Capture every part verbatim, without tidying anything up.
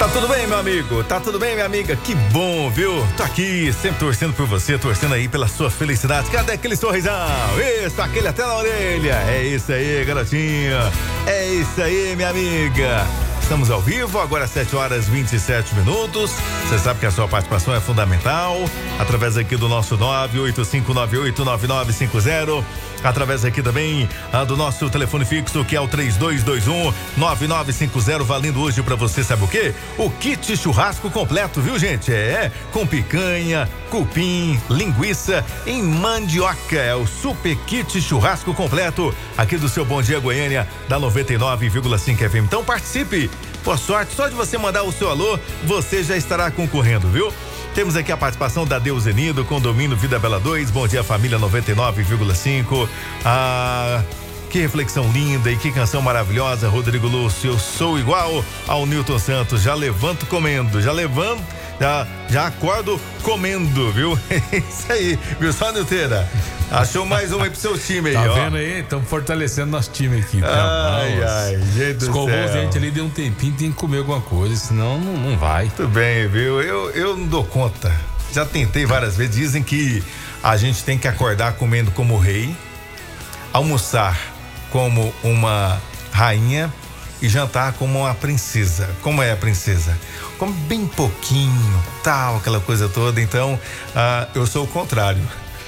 tudo bem, meu amigo? Tá tudo bem, minha amiga? Que bom, viu? Tô aqui, sempre torcendo por você, torcendo aí pela sua felicidade. Cadê aquele sorrisão? Isso, aquele até na orelha. É isso aí, garotinha. É isso aí, minha amiga. Estamos ao vivo, agora sete horas e vinte e sete minutos. Você sabe que a sua participação é fundamental. Através aqui do nosso nove oito cinco nove oito nove nove cinco zero. Através aqui também ah, do nosso telefone fixo, que é o três dois dois um nove nove cinco zero, valendo hoje pra você, sabe o quê? O kit churrasco completo, viu, gente? É, com picanha, cupim, linguiça em mandioca. É o super kit churrasco completo aqui do seu Bom Dia Goiânia, da noventa e nove vírgula cinco F M. Então participe. Por sorte, só de você mandar o seu alô, você já estará concorrendo, viu? Temos aqui a participação da Deuseni, do condomínio Vida Bela dois. Bom dia, família noventa e nove vírgula cinco. Ah, que reflexão linda e que canção maravilhosa, Rodrigo Lúcio. Eu sou igual ao Newton Santos. Já levanto comendo, já levanto, já, já acordo comendo, viu? É isso aí, viu só, Nilteira? Achou mais um aí pro seu time aí, tá ó. Tá vendo aí? Estamos fortalecendo nosso time aqui. Ai, Nossa. ai, gente do Escovou céu. os dentes ali, deu um tempinho, tem que comer alguma coisa, senão não, não vai. Tudo bem, viu? Eu, eu não dou conta. Já tentei várias vezes. Dizem que a gente tem que acordar comendo como rei, almoçar como uma rainha e jantar como uma princesa. Como é a princesa? Come bem pouquinho, tal, aquela coisa toda. Então, ah, eu sou o contrário.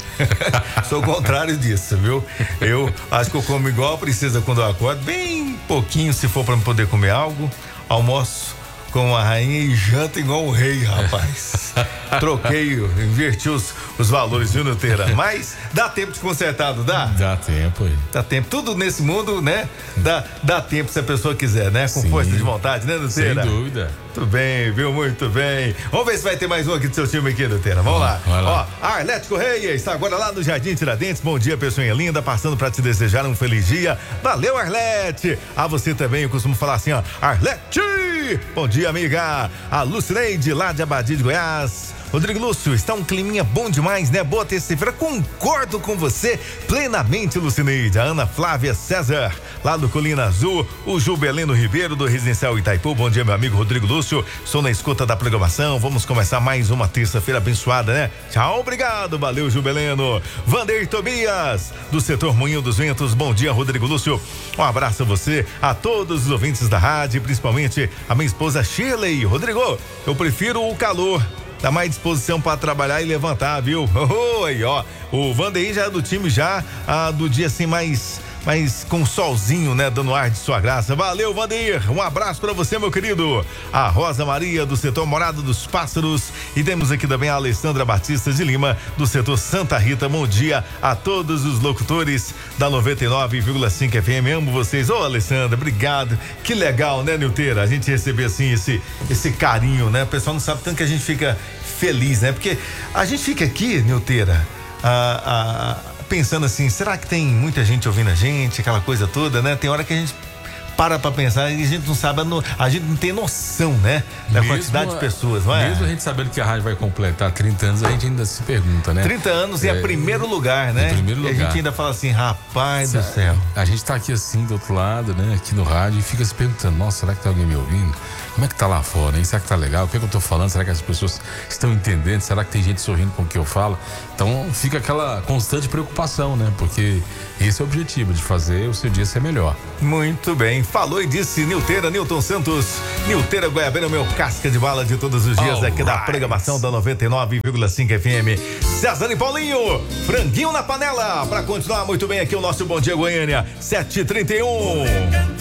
Sou o contrário disso, viu? Eu acho que eu como igual a princesa quando eu acordo, bem pouquinho se for pra me poder comer algo. Almoço com a rainha e janta igual um rei, rapaz. Troquei, inverti os, os valores, viu, Nuteira? Mas dá tempo de consertar, não dá? Dá tempo aí. Dá tempo. Tudo nesse mundo, né? Dá, dá tempo se a pessoa quiser, né? Com Sim. força de vontade, né, Nuteira? Sem dúvida. Muito bem, viu? Muito bem. Vamos ver se vai ter mais um aqui do seu time aqui, Nuteira. Vamos lá. lá. Ó, Arlete Correia está agora lá no Jardim Tiradentes. Bom dia, pessoinha linda, passando para te desejar um feliz dia. Valeu, Arlete. A você também, eu costumo falar assim, ó. Arlete! Bom dia, amiga. A Lucineide, lá de Abadia de Goiás. Rodrigo Lúcio, está um climinha bom demais, né? Boa terça-feira, concordo com você plenamente, Lucineide. A Ana Flávia César, lá do Colina Azul. O Jubelino Ribeiro, do Residencial Itaipu. Bom dia, meu amigo Rodrigo Lúcio. Estou na escuta da programação. Vamos começar mais uma terça-feira abençoada, né? Tchau, obrigado. Valeu, Jubelino. Vander Tobias, do setor Moinho dos Ventos. Bom dia, Rodrigo Lúcio. Um abraço a você, a todos os ouvintes da rádio, principalmente a minha esposa Shirley. Rodrigo, eu prefiro o calor. Dá mais disposição para trabalhar e levantar, viu? Oi, ó. O Vandeir já é do time já, ah, do dia assim mais, mais com solzinho, né? Dando ar de sua graça. Valeu, Vandeir. Um abraço para você, meu querido. A Rosa Maria, do setor Morada dos Pássaros. E temos aqui também a Alessandra Batista de Lima, do setor Santa Rita. Bom dia a todos os locutores da noventa e nove vírgula cinco F M. Amo vocês. Ô, Alessandra, obrigado. Que legal, né, Nilteira? A gente receber assim esse, esse carinho, né? O pessoal não sabe tanto que a gente fica feliz, né? Porque a gente fica aqui, Nilteira, ah, ah, pensando assim, será que tem muita gente ouvindo a gente, aquela coisa toda, né? Tem hora que a gente para pra pensar e a gente não sabe, a gente não tem noção, né? Da mesmo, quantidade de pessoas, não é? Mesmo a gente sabendo que a rádio vai completar trinta anos, a gente ainda se pergunta, né? trinta anos é, e é primeiro lugar, né? Em primeiro lugar. E a gente ainda fala assim, rapaz do céu. A gente tá aqui assim, do outro lado, né? Aqui no rádio e fica se perguntando, nossa, será que tem alguém me ouvindo? Como é que tá lá fora, hein? Será que tá legal? O que é que eu tô falando? Será que as pessoas estão entendendo? Será que tem gente sorrindo com o que eu falo? Então fica aquela constante preocupação, né? Porque esse é o objetivo, de fazer o seu dia ser melhor. Muito bem. Falou e disse Nilteira, Nilton Santos. Nilteira Goiabeira, meu casca de bala de todos os dias, All aqui right. Da programação da noventa e nove vírgula cinco F M. César e Paulinho, franguinho na panela, pra continuar muito bem aqui o nosso Bom Dia Goiânia, sete e trinta e um.